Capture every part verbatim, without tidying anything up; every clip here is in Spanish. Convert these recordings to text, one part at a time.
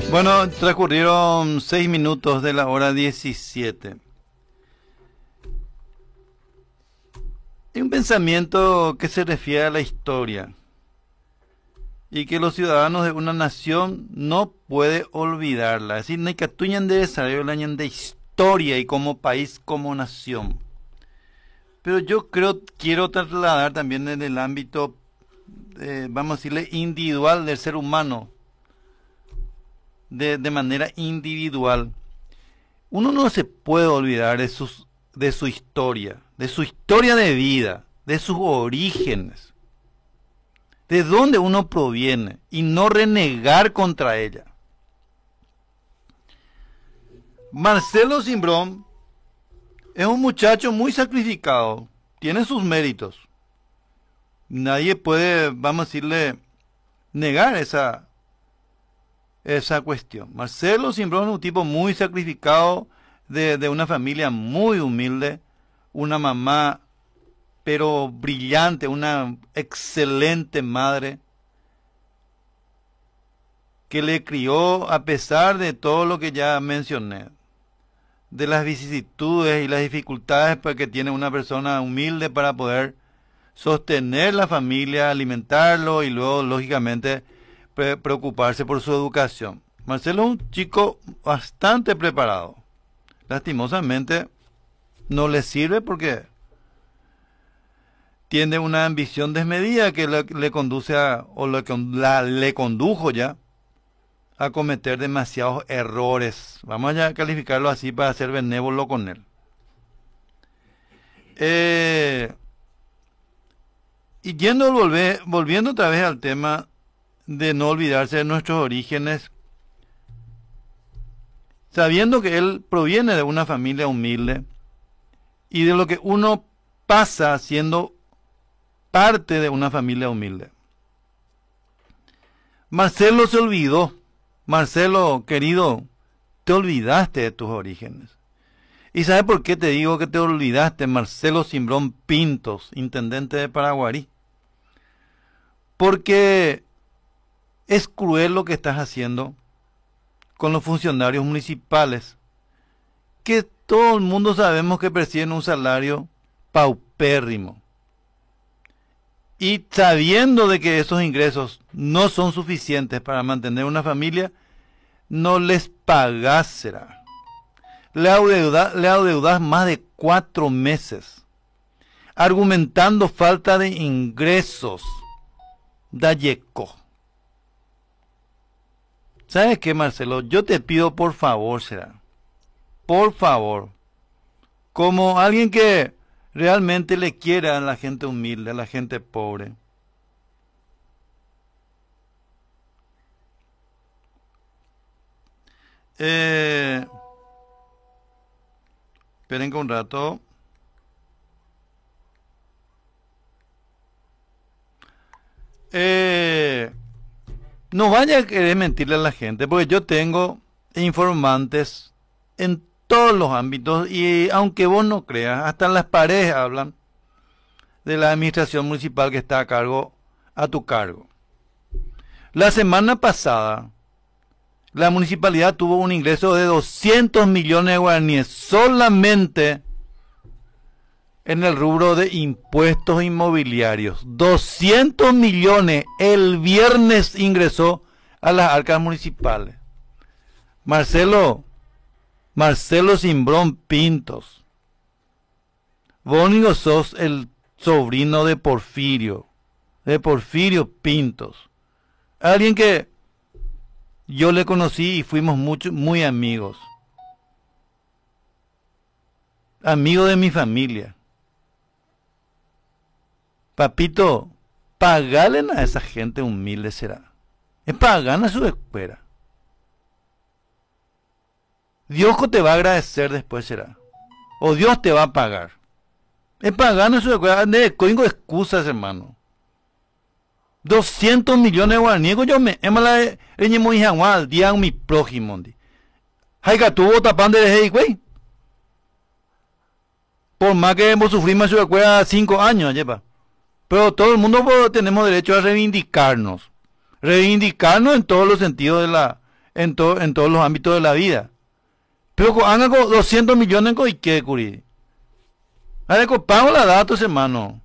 Bueno, transcurrieron seis minutos de la hora diecisiete. Hay un pensamiento que se refiere a la historia y que los ciudadanos de una nación no puede olvidarla. Es decir, no hay que tuñan de desarrollo de historia y como país, como nación. Pero yo creo, quiero trasladar también en el ámbito, eh, vamos a decirle, individual del ser humano. De, de manera individual, uno no se puede olvidar de, sus, de su historia, de su historia de vida, de sus orígenes, de dónde uno proviene y no renegar contra ella. Marcelo Cimbrón es un muchacho muy sacrificado, tiene sus méritos. Nadie puede, vamos a decirle, negar esa esa cuestión. Marcelo Cimbrón es un tipo muy sacrificado, de, de una familia muy humilde, una mamá pero brillante, una excelente madre que le crió a pesar de todo lo que ya mencioné, de las vicisitudes y las dificultades que tiene una persona humilde para poder sostener la familia, alimentarlo y luego lógicamente preocuparse por su educación. Marcelo es un chico bastante preparado. Lastimosamente no le sirve porque tiene una ambición desmedida que le, le conduce a, o le, la, le condujo ya a cometer demasiados errores. Vamos a calificarlo así para ser benévolo con él. Eh, y yendo, volver, volviendo otra vez al tema de no olvidarse de nuestros orígenes, sabiendo que él proviene de una familia humilde y de lo que uno pasa siendo parte de una familia humilde. Marcelo se olvidó. Marcelo, querido, te olvidaste de tus orígenes. ¿Y sabes por qué te digo que te olvidaste, Marcelo Cimbrón Pintos, intendente de Paraguarí? Porque es cruel lo que estás haciendo con los funcionarios municipales, que todo el mundo sabemos que perciben un salario paupérrimo. Y sabiendo de que esos ingresos no son suficientes para mantener una familia, no les pagás, será. Le adeudas, le adeudas más de cuatro meses, argumentando falta de ingresos. Dayeco. ¿Sabes qué, Marcelo? Yo te pido por favor, será. Por favor. Como alguien que realmente le quiera a la gente humilde, a la gente pobre. Eh, esperen que un rato. Eh... No vaya a querer mentirle a la gente, porque yo tengo informantes en todos los ámbitos y aunque vos no creas, hasta en las paredes hablan de la administración municipal que está a cargo, a tu cargo. La semana pasada, la municipalidad tuvo un ingreso de doscientos millones de guaraníes solamente en el rubro de impuestos inmobiliarios. doscientos millones el viernes ingresó a las arcas municipales. Marcelo, Marcelo Cimbrón Pintos, vos único sos el sobrino de Porfirio, de Porfirio Pintos. Alguien que yo le conocí y fuimos mucho, muy amigos. Amigo de mi familia. Papito, pagale a esa gente humilde será. Es pagar a su escuela. Dios te va a agradecer después será. O Dios te va a pagar. Es pagar a su escuela. De coingo excusas, hermano. doscientos millones de guaraníes. Yo me emala reñe muy jagual día mi prójimo. Haiga tuvo tapando de hey, güey. Por más que hemos sufrido su escuela cinco años, lleva. Pero todo el mundo tenemos derecho a reivindicarnos. Reivindicarnos en todos los sentidos de la, en, to, en todos los ámbitos de la vida. Pero hagan con doscientos millones con Ike, curi. Ahora con pago la datos, hermano.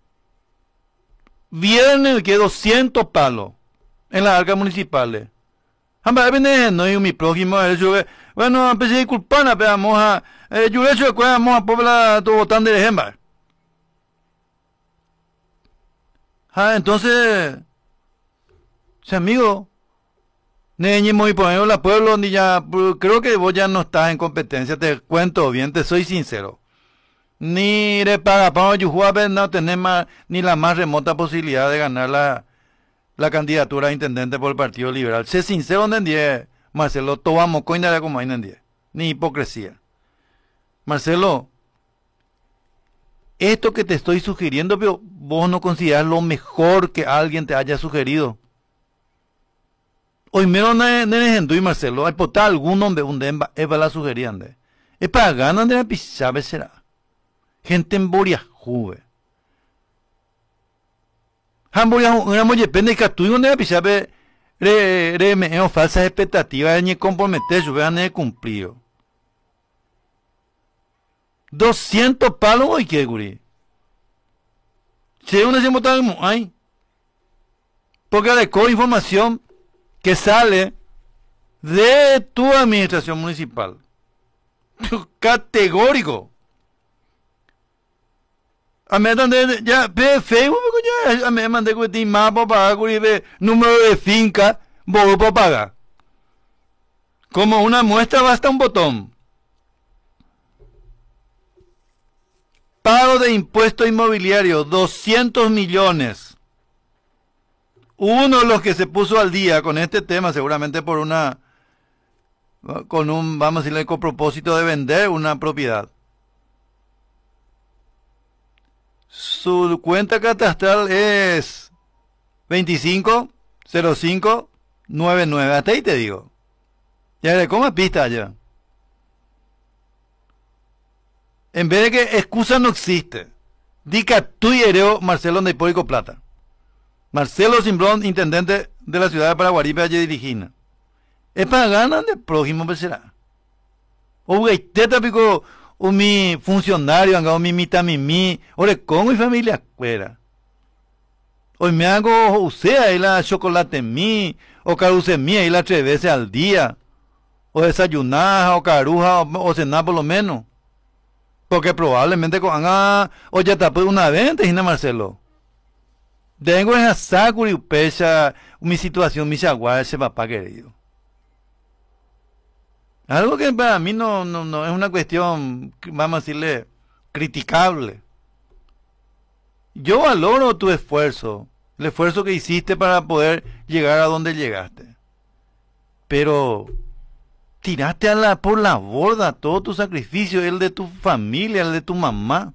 Viernes que doscientos palos en las arcas municipales. No hay mi prójimo, bueno, empecé a disculpar, pero vamos a, yo le he hecho vamos a poblar tu botán de ejemplo. Ah, entonces, si amigo, ne muy poner la pueblo, ni ya, creo que vos ya no estás en competencia, te cuento bien, te soy sincero. Ni de paga, para Yujuabe no tenés más, ni la más remota posibilidad de ganar la, la candidatura a intendente por el Partido Liberal. Sé sincero, entendí, Marcelo, tomamos coina como entendí, ni hipocresía. Marcelo, esto que te estoy sugiriendo, pero vos no consideras lo mejor que alguien te haya sugerido. Hoy menos no es Marcelo, hay por tal algún hombre donde es para la sugerían de. Es para ganar de la pisabe será. Gente en Boria juve. Han Boria una molle depende que tú donde la pisabe re re me falsas expectativas ni comprometer su vean de cumplido. doscientos palos hoy que guri. Si una se monta ay. Porque le con información que sale de tu administración municipal. Categórico. A mí me ya ve Facebook ya a mí me mandé con ti mapa para guri ve número de finca vos para pagar. Como una muestra basta un botón. Pago de impuesto inmobiliario, doscientos millones. Uno de los que se puso al día con este tema, seguramente por una, con un, vamos a decirle, con propósito de vender una propiedad. Su cuenta catastral es veinticinco cero cinco noventa y nueve. Hasta ahí te digo. Ya le coma pista allá. En vez de que excusa no existe. Dica tú y hereo Marcelo de Hipólico Plata. Marcelo Simbrón, intendente de la ciudad de Paraguaripe, allí dirigina. Es para ganar de prójimo, pues será. O teta pico o mi funcionario, o mi mitamimi, o de con mi familia fuera. Hoy me hago, usted ahí la chocolate mi, o caruce mía, ahí la tres veces al día. O desayunar, o caruja, o, o cenar por lo menos. Porque probablemente con haga o ya tapó una venta, Gina Marcelo. Tengo esa sacuri pecha mi situación, mi jaguar, ese papá querido. Algo que para mí no, no, no es una cuestión, vamos a decirle, criticable. Yo valoro tu esfuerzo, el esfuerzo que hiciste para poder llegar a donde llegaste. Pero tiraste a la, por la borda todo tu sacrificio, el de tu familia, el de tu mamá.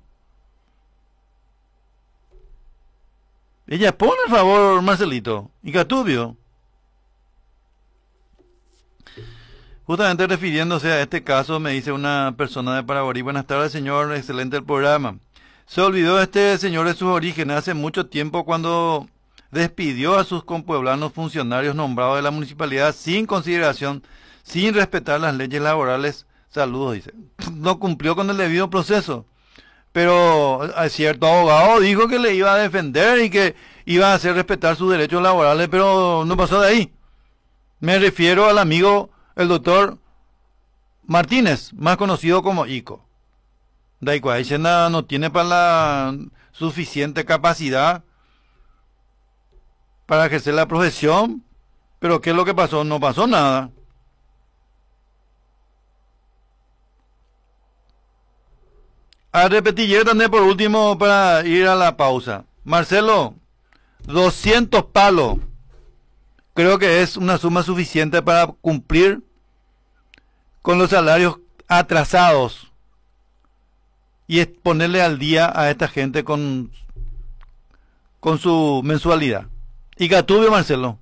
Ella pone el favor, Marcelito, y Catubio. Justamente refiriéndose a este caso, me dice una persona de Paraguay: buenas tardes, señor, excelente el programa. Se olvidó este señor de sus orígenes hace mucho tiempo cuando despidió a sus compueblanos funcionarios nombrados de la municipalidad sin consideración, sin respetar las leyes laborales. Saludos, dice. No cumplió con el debido proceso. Pero cierto abogado dijo que le iba a defender y que iba a hacer respetar sus derechos laborales, pero no pasó de ahí. Me refiero al amigo, el doctor Martínez, más conocido como Ico. Daikuaishena no tiene para la suficiente capacidad para ejercer la profesión, pero ¿qué es lo que pasó? No pasó nada. A repetir también por último para ir a la pausa. Marcelo, doscientos palos. Creo que es una suma suficiente para cumplir con los salarios atrasados y ponerle al día a esta gente con, con su mensualidad. Y Gatubio, Marcelo.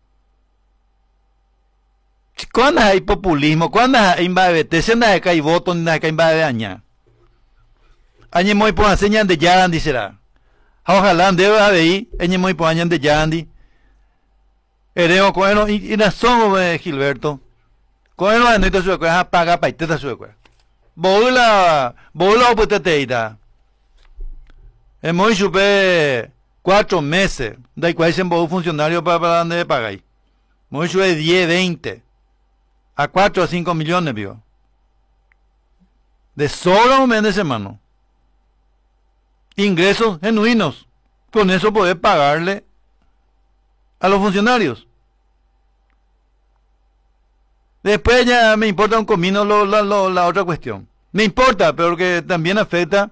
¿Cuándo hay populismo? ¿Cuándo hay imbabete? ¿Se anda de acá y voto? ¿Anda de acá imbabete aña? Añe muy por enseñan de Yandi será. Ojalá debe haber añe muy por añan de Yandi. Ereo bueno y razón Gilberto. Con el no te sube, a pagar para te sube. Bola, bola pues te ida. Hemos supe cuatro meses, de cuál se un funcionario para para donde pagáis. Hemos supe diez, veinte, a cuatro o cinco millones, vio. De solo un mes de semana. Ingresos genuinos. Con eso poder pagarle a los funcionarios. Después ya me importa un comino lo, lo, lo, la otra cuestión. Me importa, pero que también afecta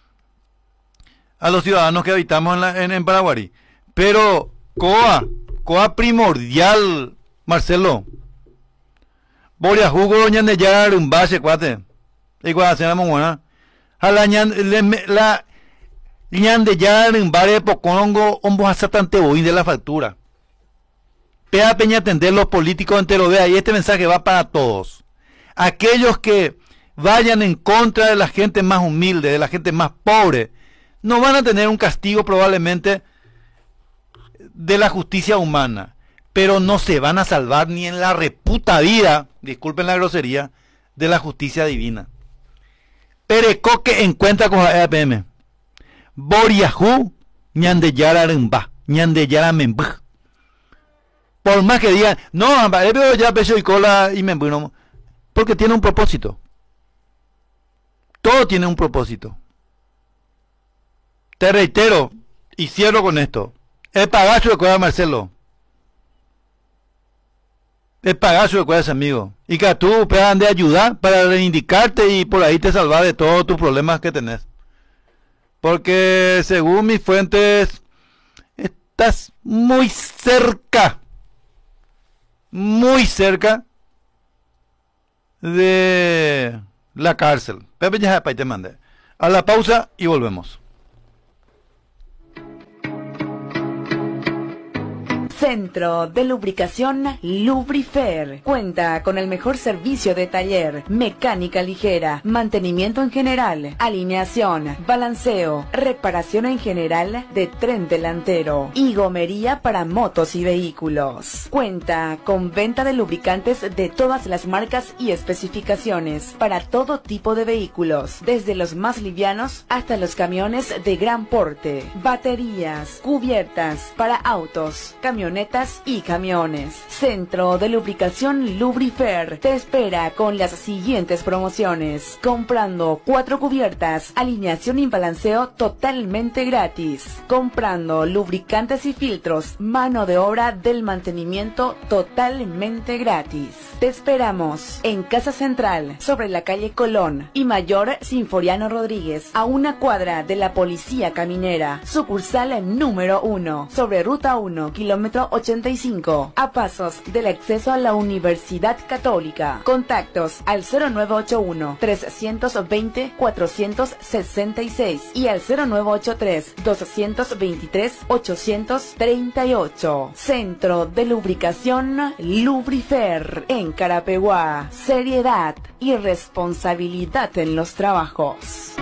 a los ciudadanos que habitamos en, la, en, en Paraguarí. Pero COA, COA primordial, Marcelo. Boria jugo doña Neyar un base, cuate. Igual hacen buena. A la ñan, la ñan de yar en bare pocongo, hombo a satante boín de la factura. Pea peña atender los políticos enteros. Vea, y este mensaje va para todos. Aquellos que vayan en contra de la gente más humilde, de la gente más pobre, no van a tener un castigo probablemente de la justicia humana, pero no se van a salvar ni en la reputa vida, disculpen la grosería, de la justicia divina. Perecoque encuentra con la E P M. Boriajú, ñandeyara remba, ñandeyara membuj. Por más que digan, no, pero ya peso y cola y membuj, no, porque tiene un propósito. Todo tiene un propósito. Te reitero, y cierro con esto. El pagazo de cuerda, Marcelo. El pagazo de cuerda, amigo. Y que tú puedan de ayudar para reivindicarte y por ahí te salvar de todos tus problemas que tenés. Porque según mis fuentes, estás muy cerca, muy cerca de la cárcel. Pepe ya te mandé. A la pausa y volvemos. Centro de Lubricación Lubrifer. Cuenta con el mejor servicio de taller, mecánica ligera, mantenimiento en general, alineación, balanceo, reparación en general de tren delantero y gomería para motos y vehículos. Cuenta con venta de lubricantes de todas las marcas y especificaciones para todo tipo de vehículos, desde los más livianos hasta los camiones de gran porte, baterías, cubiertas para autos, camiones y camiones. Centro de Lubricación Lubrifer te espera con las siguientes promociones. Comprando cuatro cubiertas, alineación y balanceo totalmente gratis. Comprando lubricantes y filtros, mano de obra del mantenimiento totalmente gratis. Te esperamos en Casa Central, sobre la calle Colón y Mayor Sinforiano Rodríguez, a una cuadra de la Policía Caminera. Sucursal número uno, sobre Ruta uno, kilómetro ochenta y cinco, a pasos del acceso a la Universidad Católica. Contactos al cero nueve ocho uno, tres dos cero, cuatro seis seis y al cero nueve ocho tres, dos dos tres, ocho tres ocho. Centro de Lubricación Lubrifer en Carapeguá. Seriedad y responsabilidad en los trabajos.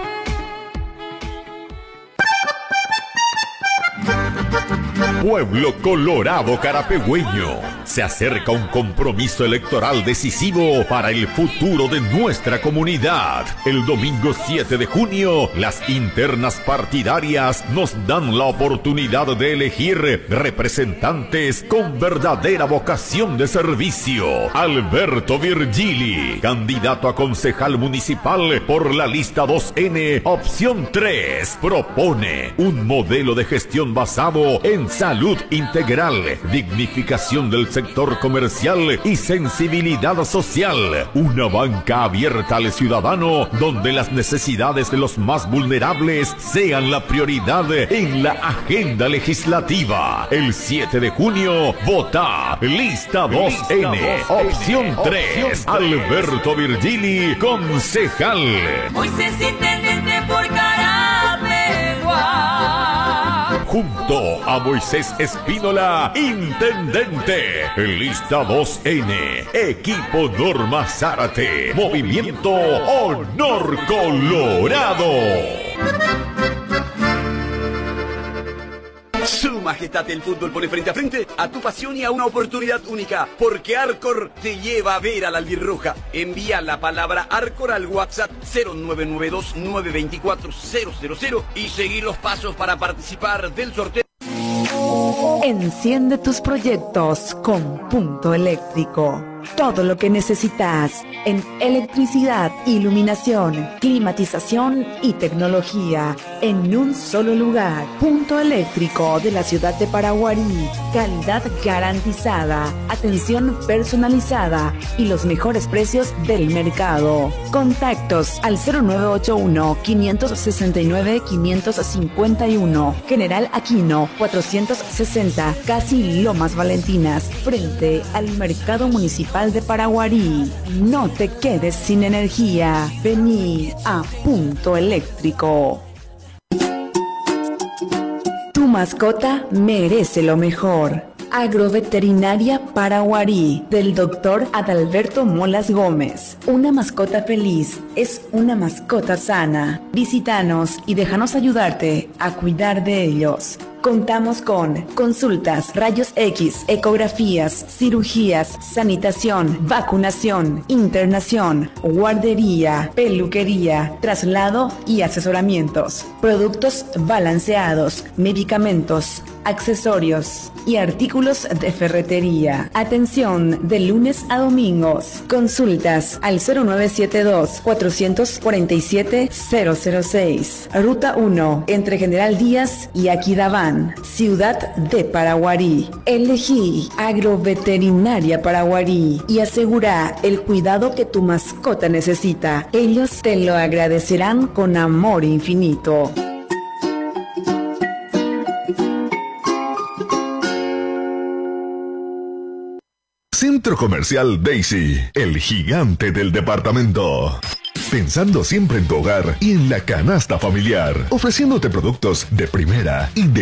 Pueblo Colorado Carapegüeño, se acerca un compromiso electoral decisivo para el futuro de nuestra comunidad. El domingo siete de junio, las internas partidarias nos dan la oportunidad de elegir representantes con verdadera vocación de servicio. Alberto Virgili, candidato a concejal municipal por la lista dos ene, opción tres, propone un modelo de gestión basado en salud integral, dignificación del sector comercial y sensibilidad social. Una banca abierta al ciudadano donde las necesidades de los más vulnerables sean la prioridad en la agenda legislativa. El siete de junio, vota lista dos ene, opción tres, Alberto Virgili, concejal. Moisés intendente por Carapeguá. Junto a Moisés Espínola, intendente. Lista dos ene, equipo Norma Zárate, Movimiento Honor Colorado. Su Majestad Majestad, el fútbol pone frente a frente a tu pasión y a una oportunidad única, porque Arcor te lleva a ver a la albirroja. Envía la palabra Arcor al WhatsApp cero nueve nueve dos nueve dos cuatro cero cero cero y seguí los pasos para participar del sorteo. Enciende tus proyectos con Punto Eléctrico. Todo lo que necesitas en electricidad, iluminación, climatización y tecnología en un solo lugar. Punto Eléctrico de la ciudad de Paraguarí. Calidad garantizada, atención personalizada y los mejores precios del mercado. Contactos al cero nueve ocho uno, cinco seis nueve, cinco cinco uno. General Aquino cuatrocientos sesenta, casi Lomas Valentinas, frente al Mercado Municipal de Paraguarí. No te quedes sin energía. Vení a Punto Eléctrico. Tu mascota merece lo mejor. Agroveterinaria Paraguarí, del doctor Adalberto Molas Gómez. Una mascota feliz es una mascota sana. Visítanos y déjanos ayudarte a cuidar de ellos. Contamos con consultas, rayos X, ecografías, cirugías, sanitación, vacunación, internación, guardería, peluquería, traslado y asesoramientos. Productos balanceados, medicamentos, accesorios y artículos de ferretería. Atención de lunes a domingos. Consultas al cero nueve siete dos, cuatro cuatro siete, cero cero seis. Ruta uno, entre General Díaz y Aquidabán, ciudad de Paraguarí. Elegí Agroveterinaria Paraguarí y asegura el cuidado que tu mascota necesita. Ellos te lo agradecerán con amor infinito. Centro Comercial Daisy, el gigante del departamento. Pensando siempre en tu hogar y en la canasta familiar, ofreciéndote productos de primera y de